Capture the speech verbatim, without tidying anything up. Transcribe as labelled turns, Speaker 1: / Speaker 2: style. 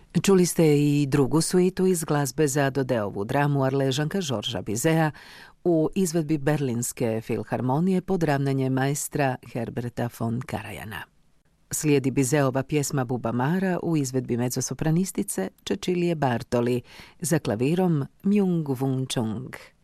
Speaker 1: Čuli ste i drugu suitu iz glazbe za Dodeovu dramu Arležanka Žorža Bizea u izvedbi Berlinske filharmonije pod ravnanjem maestra Herberta von Karajana. Slijedi Bizeova pjesma Bubamara u izvedbi mezzosopranistice Cecilie Bartoli za klavirom Myung Whun Chung.